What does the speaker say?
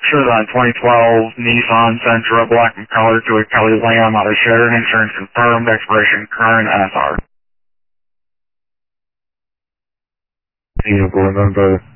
On 2012 Nissan Sentra, black in color, to a Kelly Lamb out of Sheridan. Insurance confirmed. Expiration current. NSR. Vehicle number